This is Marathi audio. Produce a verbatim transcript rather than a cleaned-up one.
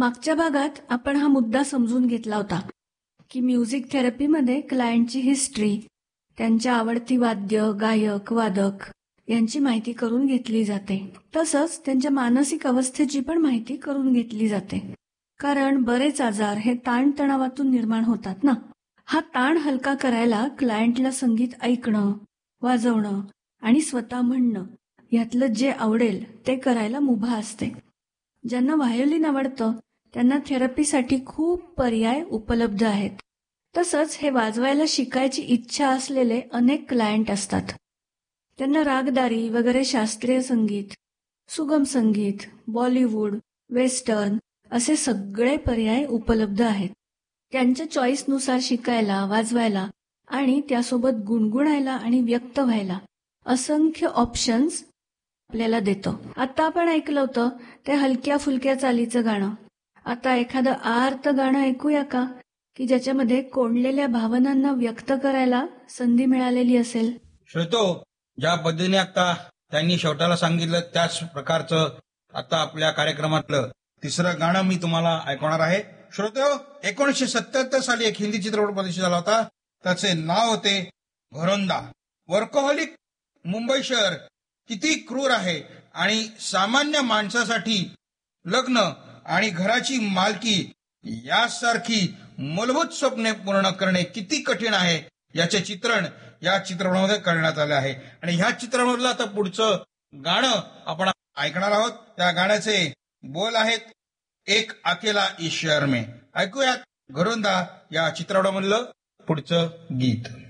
मागच्या भागात आपण हा मुद्दा समजून घेतला होता की म्युझिक थेरपीमध्ये क्लायंटची हिस्ट्री, त्यांच्या आवडती वाद्य, गायक, वादक यांची माहिती करून घेतली जाते. तसंच त्यांच्या मानसिक अवस्थेची पण माहिती करून घेतली जाते. कारण बरेच आजार हे ताणतणावातून निर्माण होतात ना. हा ताण हलका करायला क्लायंटला संगीत ऐकणं, वाजवणं आणि स्वतः म्हणणं यातलं जे आवडेल ते करायला मुभा असते. ज्यांना व्हायोलिन आवडतं त्यांना थेरपीसाठी खूप पर्याय उपलब्ध आहेत. तसंच हे वाजवायला शिकायची इच्छा असलेले अनेक क्लायंट असतात. त्यांना रागदारी वगैरे शास्त्रीय संगीत, सुगम संगीत, बॉलिवूड, वेस्टर्न असे सगळे पर्याय उपलब्ध आहेत. त्यांच्या चॉईसनुसार शिकायला, वाजवायला आणि त्यासोबत गुणगुणायला आणि व्यक्त व्हायला असंख्य ऑप्शन्स आपल्याला देतो. आता आपण ऐकलं होतं ते हलक्या फुलक्या चालीचं गाणं. आता एखादं आर्त गाणं ऐकूया का, की ज्याच्यामध्ये कोंडलेल्या भावनांना व्यक्त करायला संधी मिळालेली असेल. श्रोतो, ज्या पद्धतीने आता त्यांनी शेवटाला सांगितलं त्याच प्रकारचं आता आपल्या कार्यक्रमातलं तिसरं गाणं मी तुम्हाला ऐकवणार आहे. श्रोतो, एकोणीसशे सत्याहत्तर साली एक हिंदी चित्रपट प्रदर्शित झाला होता. त्याचे नाव होते घरोंदा. वर्कोहॉलिक मुंबई शहर किती क्रूर आहे आणि सामान्य माणसासाठी लग्न आणि घराची मालकी यासारखी मूलभूत स्वप्ने पूर्ण करणे किती कठीण आहे याचे चित्रण या चित्रपटामध्ये करण्यात आले आहे. आणि ह्या चित्रपटामधलं आता पुढचं गाणं आपण ऐकणार आहोत. त्या गाण्याचे बोल आहेत एक अकेला इस शहर में. ऐकूयात घरोंदा या चित्रपटामधलं पुढचं गीत.